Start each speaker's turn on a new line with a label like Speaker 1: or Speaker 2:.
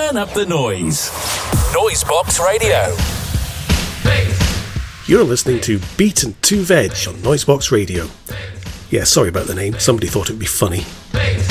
Speaker 1: Turn up the noise. Noisebox Radio.
Speaker 2: You're listening to Beat and 2 Veg on Noisebox Radio. Yeah, sorry about the name. Somebody thought it would be funny.